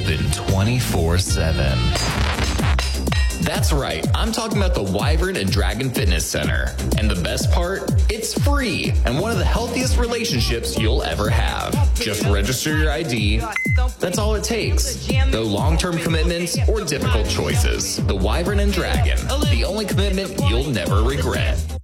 open 24/7. That's right, I'm talking about the Wyvern and Dragon Fitness Center. And the best part? It's free and one of the healthiest relationships you'll ever have. Just register your ID. That's all it takes. No long-term commitments or difficult choices. The Wyvern and Dragon, the only commitment you'll never regret.